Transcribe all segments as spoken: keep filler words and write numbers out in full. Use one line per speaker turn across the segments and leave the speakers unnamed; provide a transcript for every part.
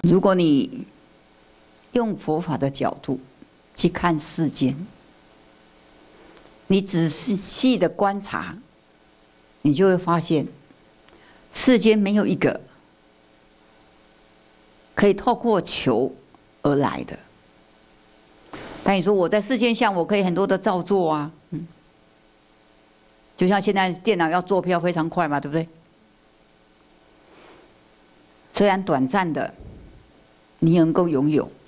如果你用佛法的角度去看世间，你仔细的观察，你就会发现，世间没有一个可以透过求而来的。但你说我在世间上，我可以很多的造作啊，嗯，就像现在电脑要做票非常快嘛，对不对？虽然短暂的，你能够拥有，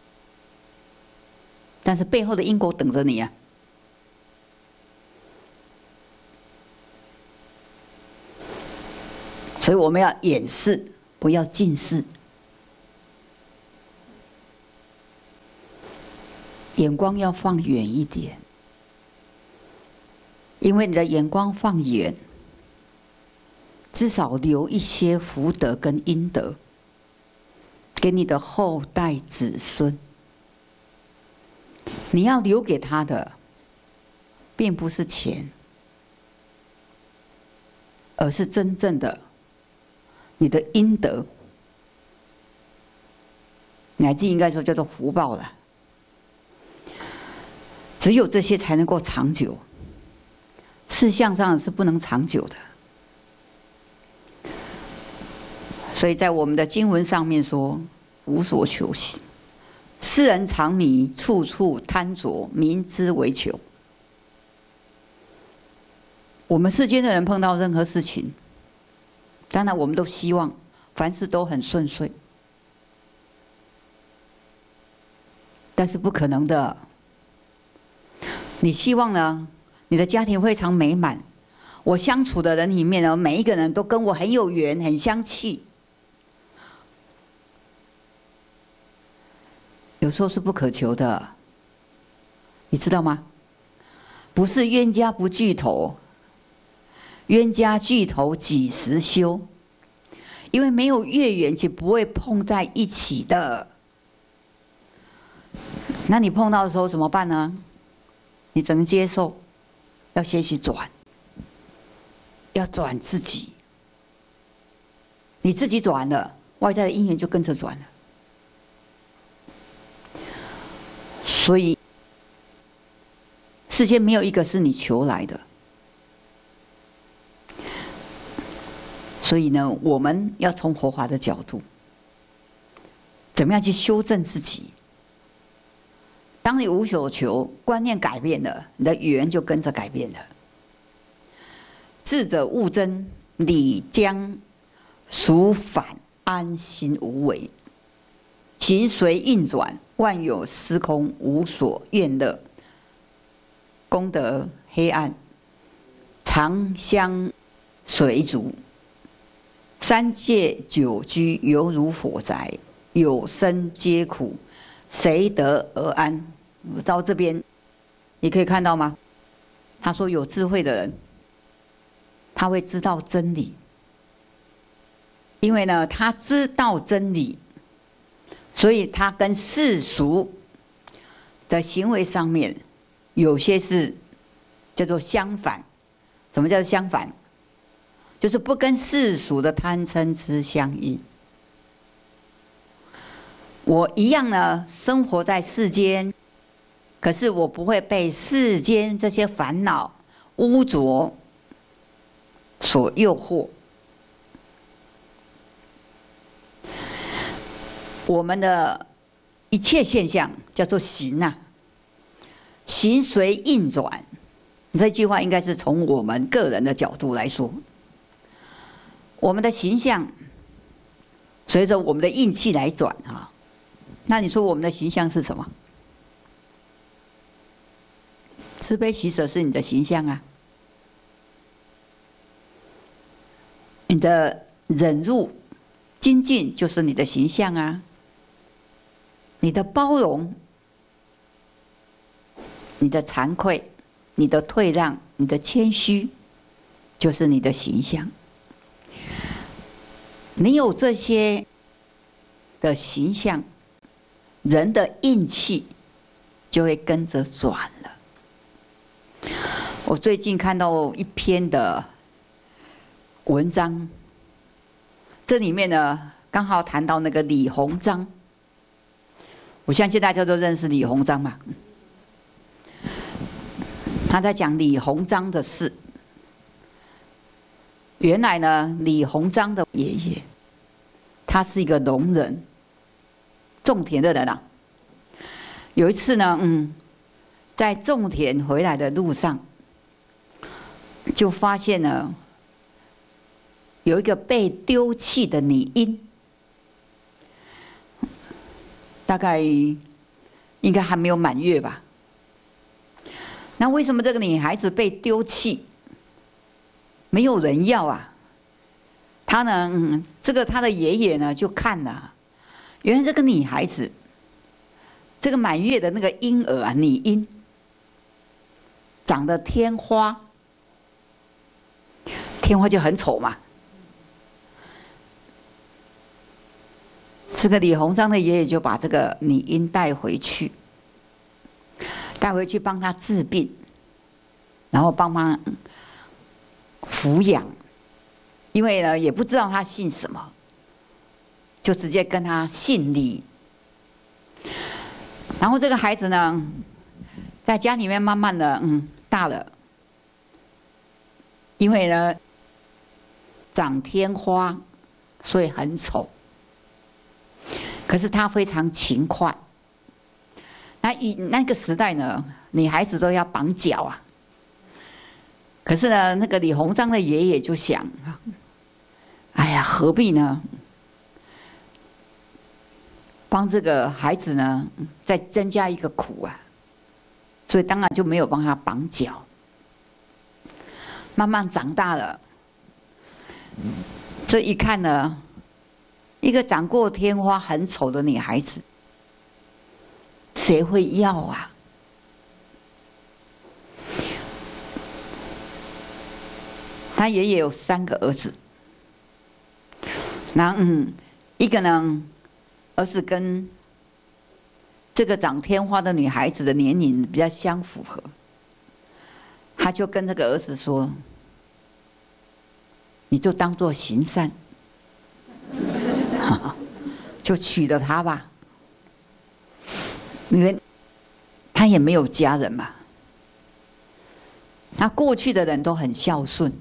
但是背后的因果等着你啊。所以我们要远视，不要近视。眼光要放远一点，因为你的眼光放远，至少留一些福德跟阴德给你的后代子孙。你要留给他的，并不是钱，而是真正的你的阴德，乃至应该说叫做福报了。只有这些才能够长久，事项上是不能长久的。所以在我们的经文上面说，无所求行，世人常迷，处处贪着，民之为求。我们世间的人碰到任何事情，当然我们都希望凡事都很顺遂，但是不可能的。你希望呢，你的家庭非常美满，我相处的人里面呢，每一个人都跟我很有缘，很相契。有时候是不可求的，你知道吗？不是冤家不聚头，冤家聚头几时休？因为没有月圆，就不会碰在一起的。那你碰到的时候怎么办呢？你只能接受，要学习转，要转自己。你自己转了，外在的因缘就跟着转了。所以，世间没有一个是你求来的。所以呢，我们要从佛法的角度，怎么样去修正自己？当你无所求，观念改变了，你的语言就跟着改变了。智者悟真，理将属反，安心无为，行随运转，万有司空，无所怨乐。功德黑暗，常相随逐。三界久居，犹如火宅，有生皆苦，谁得而安？到这边，你可以看到吗？他说，有智慧的人，他会知道真理，因为呢，他知道真理，所以他跟世俗的行为上面，有些是叫做相反。什么叫相反？就是不跟世俗的贪嗔痴相应。我一样呢，生活在世间，可是我不会被世间这些烦恼、污浊所诱惑。我们的一切现象叫做行啊，行随运转。这句话应该是从我们个人的角度来说，我们的形象随着我们的运气来转啊。那你说我们的形象是什么？慈悲喜舍是你的形象啊，你的忍辱精进就是你的形象啊，你的包容，你的惭愧，你的退让，你的谦虚，就是你的形象。你有这些的形象，人的运气就会跟着转了。我最近看到一篇的文章，这里面呢刚好谈到那个李鸿章，我相信大家都认识李鸿章嘛。他在讲李鸿章的事。原来呢，李鸿章的爷爷，他是一个农人，种田的人啊。有一次呢，嗯，在种田回来的路上，就发现了有一个被丢弃的女婴，大概应该还没有满月吧。那为什么这个女孩子被丢弃？没有人要啊！他呢，嗯，这个他的爷爷呢就看了，原来这个女孩子，这个满月的那个婴儿啊，女婴，长得天花，天花就很丑嘛。这个李鸿章的爷爷就把这个女婴带回去，带回去帮她治病，然后帮忙抚养，因为呢也不知道他姓什么，就直接跟他姓李。然后这个孩子呢，在家里面慢慢的嗯大了，因为呢长天花，所以很丑。可是他非常勤快。那以那个时代呢，女孩子都要绑脚啊。可是呢，那个李鸿章的爷爷就想，哎呀，何必呢？帮这个孩子呢，再增加一个苦啊，所以当然就没有帮他绑脚。慢慢长大了，这一看呢，一个长过天花、很丑的女孩子，谁会要啊？他爷爷有三个儿子，然后嗯，一个呢，儿子跟这个长天花的女孩子的年龄比较相符合，他就跟这个儿子说：“你就当做行善，就娶了她吧，因为他也没有家人嘛。那过去的人都很孝顺。”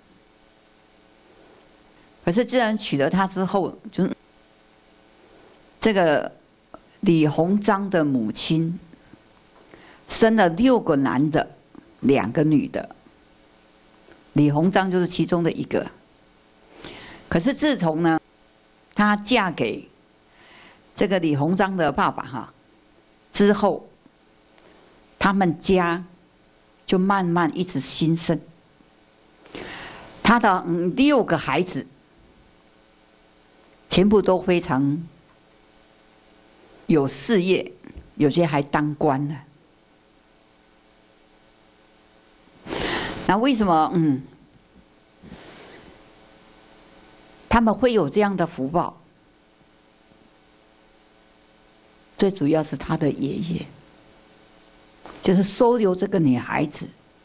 可是，既然娶了她之后，就这个李鸿章的母亲生了六个男的，两个女的。李鸿章就是其中的一个。可是自从呢，她嫁给这个李鸿章的爸爸哈之后，他们家就慢慢一直兴盛。他的嗯六个孩子。全部都非常有事业，有些还当官呢。那为什么嗯他们会有这样的福报？最主要是他的爷爷，就是收留这个女孩子，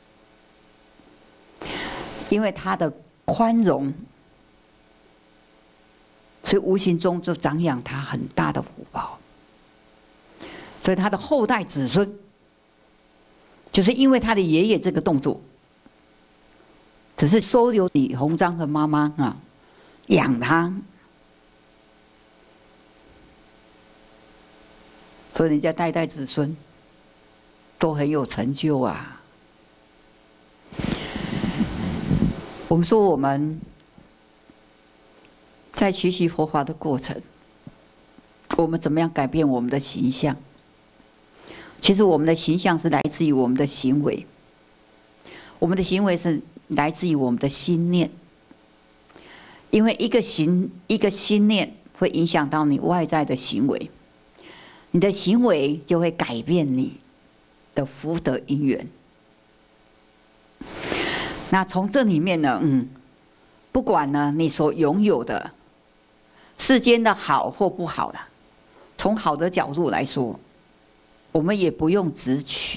因为他的宽容。所以无形中就长养他很大的福报，所以他的后代子孙，就是因为他的爷爷这个动作，只是收留李鸿章的妈妈啊，养他，所以人家代代子孙都很有成就啊。我们说我们。在学习佛法的过程，我们怎么样改变我们的形象？其实我们的形象是来自于我们的行为，我们的行为是来自于我们的心念。因为一个行一个心念会影响到你外在的行为，你的行为就会改变你的福德因缘。那从这里面呢，嗯，不管呢你所拥有的。世间的好或不好的，从好的角度来说，我们也不用执取，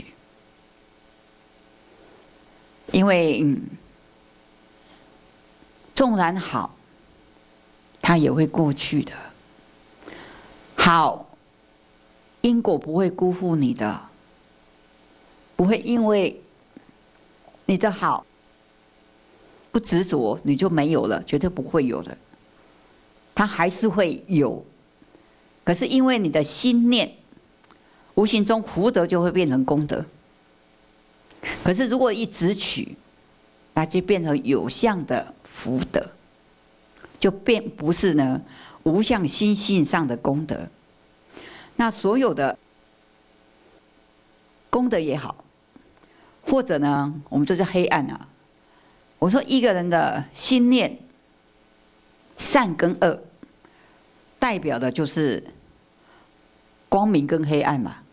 因为嗯，纵然好， 它也会过去的。好，因果不会辜负你的，不会因为你的好不执着，你就没有了，绝对不会有的。它还是会有，可是因为你的心念，无形中福德就会变成功德。可是如果一直取，那就变成有相的福德，就变不是呢无相心性上的功德。那所有的功德也好，或者呢，我们这是黑暗啊。我说一个人的心念善跟恶，代表的就是光明跟黑暗嘛。